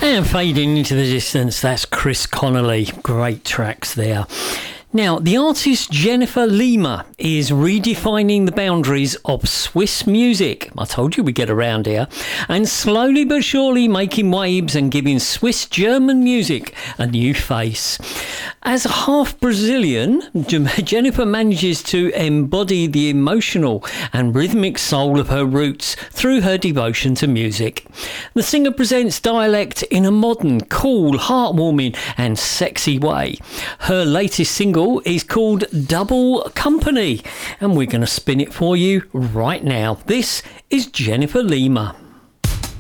And fading into the distance, that's Chris Connolly. Great tracks there. Now, the artist Jennifer Lima is redefining the boundaries of Swiss music. I told you we'd get around here. And slowly but surely making waves and giving Swiss German music a new face. As a half Brazilian, Jennifer manages to embody the emotional and rhythmic soul of her roots through her devotion to music. The singer presents dialect in a modern, cool, heartwarming and sexy way. Her latest single is called Double Company, and we're going to spin it for you right now. This is Jennifer Lima.